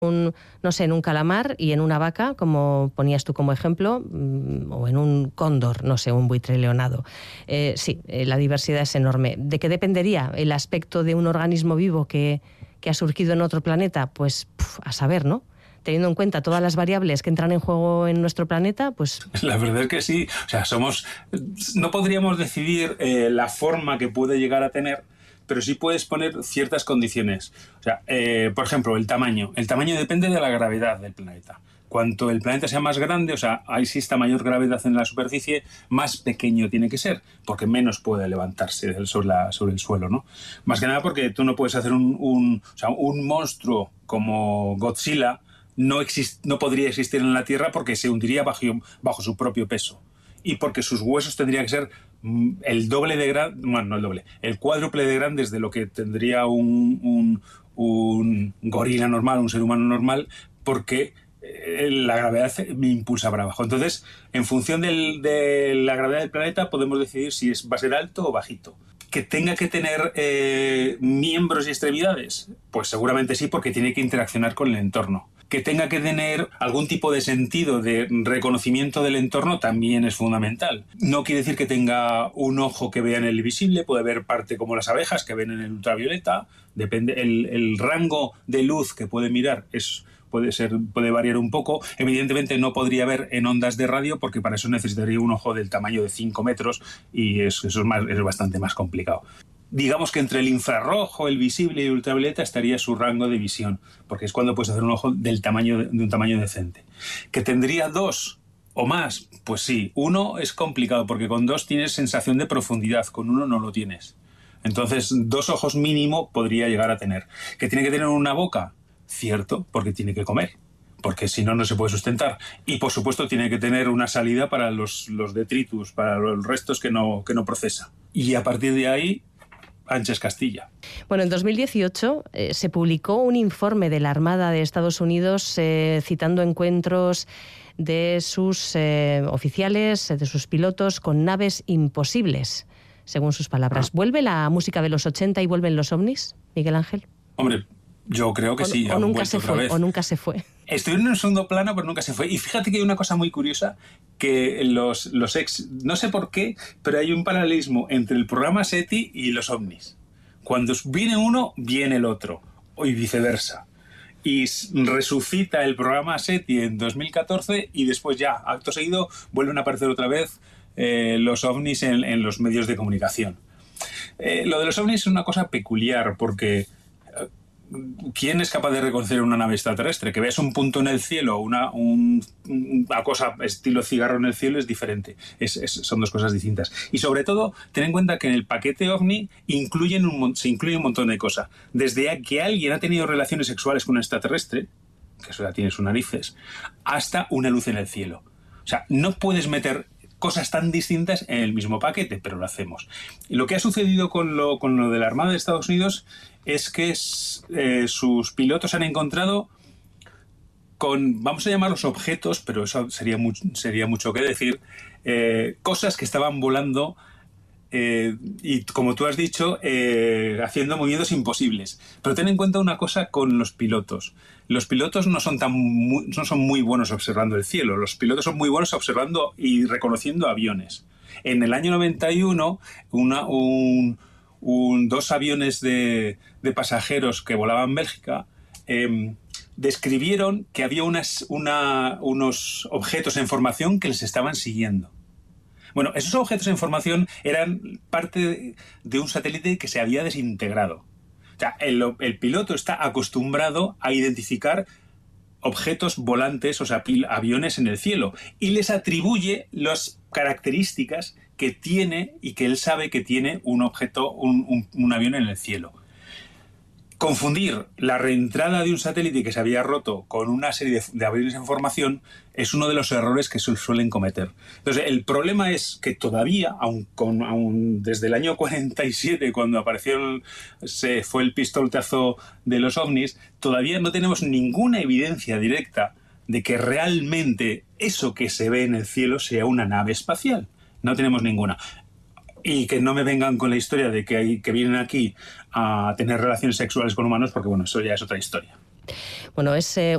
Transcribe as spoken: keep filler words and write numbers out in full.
un, no sé, en un calamar y en una vaca, como ponías tú como ejemplo, o en un cóndor, no sé, un buitre leonado. Eh, sí, eh, la diversidad es enorme. ¿De qué dependería el aspecto de un organismo vivo que, que ha surgido en otro planeta? Pues puf, a saber, ¿no? Teniendo en cuenta todas las variables que entran en juego en nuestro planeta, pues... La verdad es que sí. O sea, somos... No podríamos decidir eh, la forma que puede llegar a tener, pero sí puedes poner ciertas condiciones. O sea, eh, por ejemplo, el tamaño. El tamaño depende de la gravedad del planeta. Cuanto el planeta sea más grande, o sea, exista mayor gravedad en la superficie, más pequeño tiene que ser, porque menos puede levantarse sobre, la, sobre el suelo, ¿no? Más que nada porque tú no puedes hacer un, un, o sea, un monstruo como Godzilla, no, exist, no podría existir en la Tierra porque se hundiría bajo, bajo su propio peso. Y porque sus huesos tendrían que ser el doble de grandes, bueno, no el doble, el cuádruple de grandes de lo que tendría un, un, un gorila normal, un ser humano normal, porque la gravedad me impulsa para abajo. Entonces, en función del, de la gravedad del planeta, podemos decidir si es, va a ser alto o bajito. ¿Que tenga que tener eh, miembros y extremidades? Pues seguramente sí, porque tiene que interaccionar con el entorno. Que tenga que tener algún tipo de sentido de reconocimiento del entorno también es fundamental. No quiere decir que tenga un ojo que vea en el visible, puede haber parte como las abejas que ven en el ultravioleta, depende, el, el rango de luz que puede mirar es... Puede ser, puede variar un poco. Evidentemente no podría ver en ondas de radio porque para eso necesitaría un ojo del tamaño de cinco metros y es, eso es, más, es bastante más complicado. Digamos que entre el infrarrojo, el visible y el ultravioleta estaría su rango de visión, porque es cuando puedes hacer un ojo del tamaño de, de un tamaño decente. ¿Que tendría dos o más? Pues sí. Uno es complicado porque con dos tienes sensación de profundidad, con uno no lo tienes. Entonces, dos ojos mínimo podría llegar a tener. ¿Que tiene que tener una boca? Cierto, porque tiene que comer, porque si no, no se puede sustentar. Y, por supuesto, tiene que tener una salida para los, los detritus, para los restos que no, que no procesa. Y a partir de ahí, ancha es Castilla. Bueno, en dos mil dieciocho eh, se publicó un informe de la Armada de Estados Unidos eh, citando encuentros de sus eh, oficiales, de sus pilotos, con naves imposibles, según sus palabras. Ah. ¿Vuelve la música de los ochenta y vuelven los ovnis, Miguel Ángel? Hombre, yo creo que o, sí. O nunca se fue, o nunca se fue. Estoy en un segundo plano, pero nunca se fue. Y fíjate que hay una cosa muy curiosa, que los, los ex... No sé por qué, pero hay un paralelismo entre el programa SETI y los ovnis. Cuando viene uno, viene el otro. Y viceversa. Y resucita el programa SETI en dos mil catorce y después ya, acto seguido, vuelven a aparecer otra vez eh, los ovnis en, en los medios de comunicación. Eh, lo de los ovnis es una cosa peculiar, porque... ¿quién es capaz de reconocer una nave extraterrestre? Que veas un punto en el cielo, una, un, una cosa estilo cigarro en el cielo es diferente. Es, es, son dos cosas distintas. Y sobre todo, ten en cuenta que en el paquete OVNI incluyen un, se incluye un montón de cosas. Desde que alguien ha tenido relaciones sexuales con un extraterrestre, que eso ya tiene sus narices, hasta una luz en el cielo. O sea, no puedes meter cosas tan distintas en el mismo paquete, pero lo hacemos. Y lo que ha sucedido con lo, con lo de la Armada de Estados Unidos es que es, eh, sus pilotos han encontrado con, vamos a llamarlos objetos, pero eso sería, mu sería mucho que decir, eh, cosas que estaban volando eh, y, como tú has dicho, eh, haciendo movimientos imposibles. Pero ten en cuenta una cosa con los pilotos. Los pilotos no son, tan muy, no son muy buenos observando el cielo. Los pilotos son muy buenos observando y reconociendo aviones. En el año noventa y uno, una, un... Un, dos aviones de, de pasajeros que volaban en Bélgica eh, describieron que había unas, una, unos objetos en formación que les estaban siguiendo. Bueno, esos objetos en formación eran parte de, de un satélite que se había desintegrado. O sea, el, el piloto está acostumbrado a identificar objetos volantes, o sea, aviones en el cielo, y les atribuye las características que tiene y que él sabe que tiene un objeto, un, un, un avión en el cielo. Confundir la reentrada de un satélite que se había roto con una serie de, de aviones en formación es uno de los errores que se suelen cometer. Entonces, el problema es que todavía, aun con, aun desde el año cuarenta y siete, cuando apareció el, se fue el pistoletazo de los ovnis, todavía no tenemos ninguna evidencia directa de que realmente eso que se ve en el cielo sea una nave espacial. No tenemos ninguna. Y que no me vengan con la historia de que, hay, que vienen aquí a tener relaciones sexuales con humanos, porque bueno, eso ya es otra historia. Bueno, es